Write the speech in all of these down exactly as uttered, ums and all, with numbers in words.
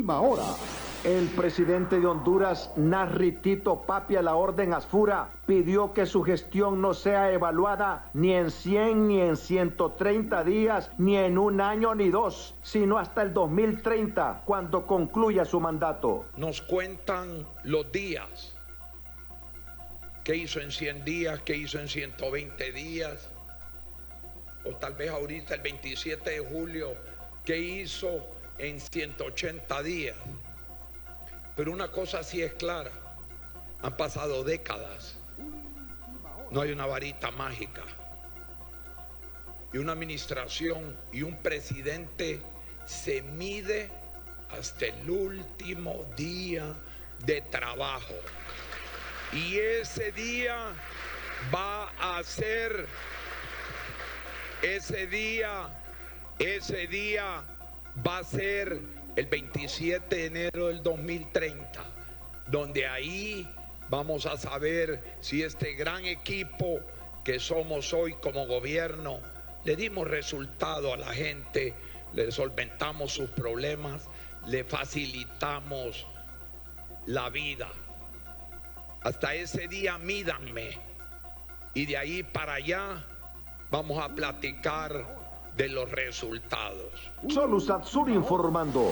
Última hora. El presidente de Honduras, Narri Tito Papi a la orden Asfura, pidió que su gestión no sea evaluada ni en cien, ni en ciento treinta días, ni en un año, ni dos, sino hasta el dos mil treinta, cuando concluya su mandato. Nos cuentan los días. ¿Qué hizo en cien días? ¿Qué hizo en ciento veinte días? O tal vez ahorita el veintisiete de julio, ¿qué hizo en ciento ochenta días? Pero una cosa sí es clara, han pasado décadas, no hay una varita mágica. Y una administración y un presidente se mide hasta el último día de trabajo. Y ese día va a ser, ese día, ese día va a ser el veintisiete de enero del dos mil treinta, donde ahí vamos a saber si este gran equipo que somos hoy como gobierno, le dimos resultado a la gente, le solventamos sus problemas, le facilitamos la vida. Hasta ese día mídanme, y de ahí para allá vamos a platicar de los resultados. Solusat Sur informando.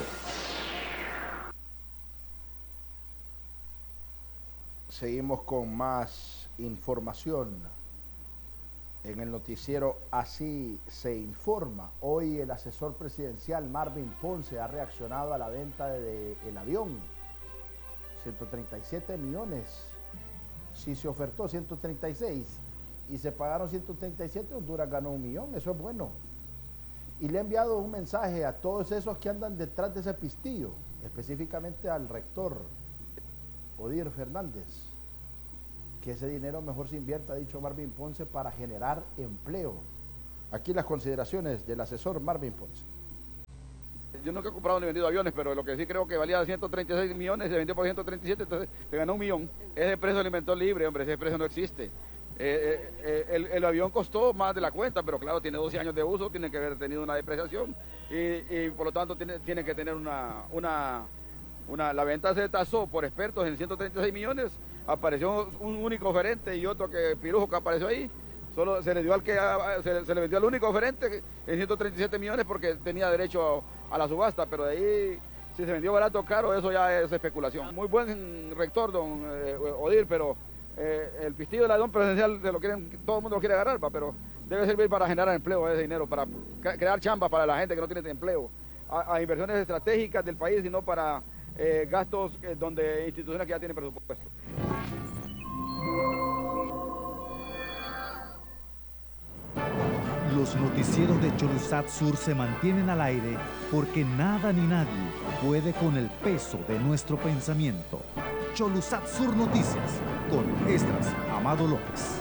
Seguimos con más información en el noticiero Así se informa. Hoy el asesor presidencial Marvin Ponce ha reaccionado a la venta del avión. ciento treinta y siete millones. Si se ofertó ciento treinta y seis y se pagaron ciento treinta y siete, Honduras ganó un millón. Eso es bueno. Y le he enviado un mensaje a todos esos que andan detrás de ese pistillo, específicamente al rector Odir Fernández, que ese dinero mejor se invierta, ha dicho Marvin Ponce, para generar empleo. Aquí las consideraciones del asesor Marvin Ponce. Yo nunca he comprado ni vendido aviones, pero lo que sí creo que valía ciento treinta y seis millones, se vendió por ciento treinta y siete, entonces se ganó un millón. Ese precio lo inventó libre, hombre, ese precio no existe. Eh, eh, el, el avión costó más de la cuenta, pero claro, tiene doce años de uso, tiene que haber tenido una depreciación y, y por lo tanto tiene, tiene que tener una, una, una... La venta se tasó por expertos en ciento treinta y seis millones, apareció un único oferente y otro que pirujo que apareció ahí, solo se le dio al que se, se le vendió al único oferente en ciento treinta y siete millones porque tenía derecho a, a la subasta, pero de ahí si se vendió barato o caro, eso ya es especulación. Muy buen rector, don eh, Odir, pero Eh, el pistillo del avión presidencial se lo quieren, todo el mundo lo quiere agarrar, pa, pero debe servir para generar empleo ese dinero, para crear chamba para la gente que no tiene empleo, a, a inversiones estratégicas del país y no para eh, gastos eh, donde instituciones que ya tienen presupuesto. Los noticieros de Cholusat Sur se mantienen al aire porque nada ni nadie puede con el peso de nuestro pensamiento. Cholusat Sur Noticias, con Esdras Amado López.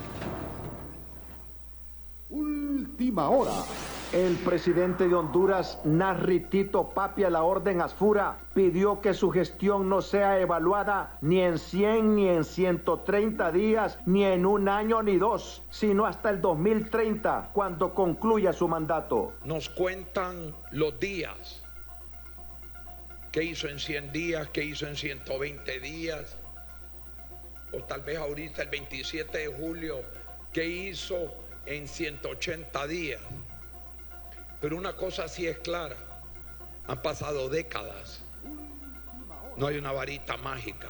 Última hora. El presidente de Honduras, Narri Tito Papi a la orden Asfura, pidió que su gestión no sea evaluada ni en cien, ni en ciento treinta días, ni en un año, ni dos, sino hasta el dos mil treinta, cuando concluya su mandato. Nos cuentan los días. ¿Qué hizo en cien días? ¿Qué hizo en ciento veinte días? O tal vez ahorita el veintisiete de julio, ¿qué hizo en ciento ochenta días? Pero una cosa sí es clara, han pasado décadas, no hay una varita mágica.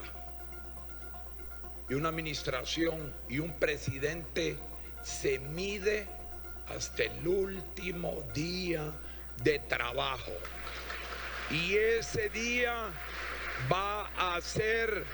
Y una administración y un presidente se mide hasta el último día de trabajo. Y ese día va a ser,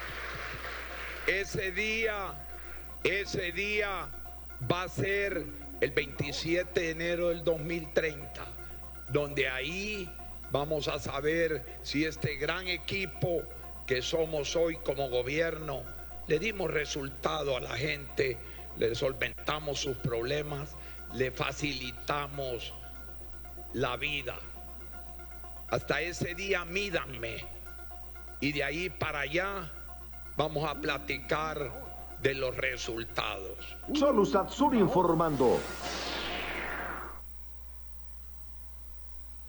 ese día, ese día va a ser el veintisiete de enero del dos mil treinta, donde ahí vamos a saber si este gran equipo que somos hoy como gobierno, le dimos resultado a la gente, le solventamos sus problemas, le facilitamos la vida. Hasta ese día mídanme, y de ahí para allá vamos a platicar de los resultados. Solusat Sur informando.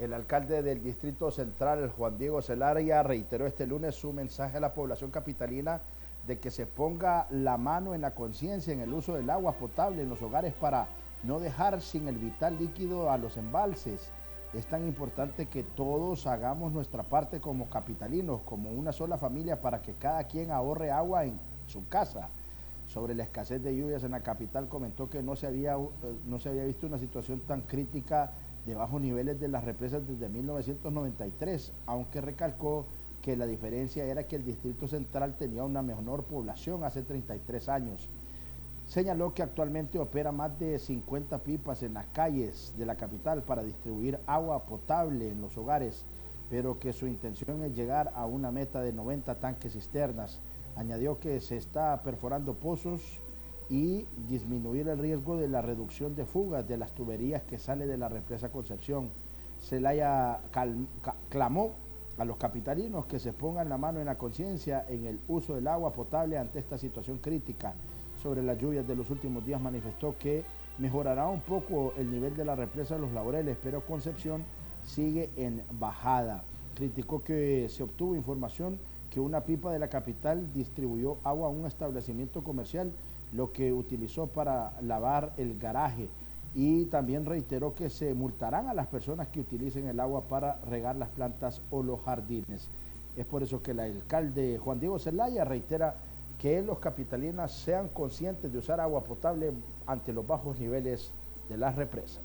El alcalde del Distrito Central, Juan Diego Zelaya, reiteró este lunes su mensaje a la población capitalina de que se ponga la mano en la conciencia en el uso del agua potable en los hogares para no dejar sin el vital líquido a los embalses. Es tan importante que todos hagamos nuestra parte como capitalinos, como una sola familia, para que cada quien ahorre agua en su casa. Sobre la escasez de lluvias en la capital, comentó que no se había, no se había visto una situación tan crítica de bajos niveles de las represas desde mil novecientos noventa y tres, aunque recalcó que la diferencia era que el Distrito Central tenía una menor población hace treinta y tres años. Señaló que actualmente opera más de cincuenta pipas en las calles de la capital para distribuir agua potable en los hogares, pero que su intención es llegar a una meta de noventa tanques cisternas. Añadió que se está perforando pozos y disminuir el riesgo de la reducción de fugas de las tuberías que sale de la represa Concepción. Zelaya clamó a los capitalinos que se pongan la mano en la conciencia en el uso del agua potable ante esta situación crítica. Sobre las lluvias de los últimos días, manifestó que mejorará un poco el nivel de la represa de los Laureles, pero Concepción sigue en bajada. Criticó que se obtuvo información que una pipa de la capital distribuyó agua a un establecimiento comercial, lo que utilizó para lavar el garaje, y también reiteró que se multarán a las personas que utilicen el agua para regar las plantas o los jardines. Es por eso que el alcalde Juan Diego Zelaya reitera que los capitalinos sean conscientes de usar agua potable ante los bajos niveles de las represas.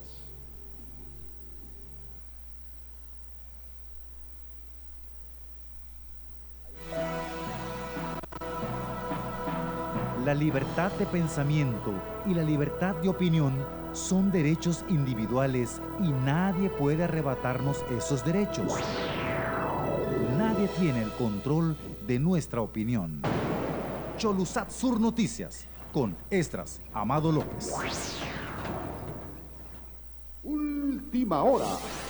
La libertad de pensamiento y la libertad de opinión son derechos individuales y nadie puede arrebatarnos esos derechos. Nadie tiene el control de nuestra opinión. Cholusat Sur Noticias, con Esdras Amado López. Última hora.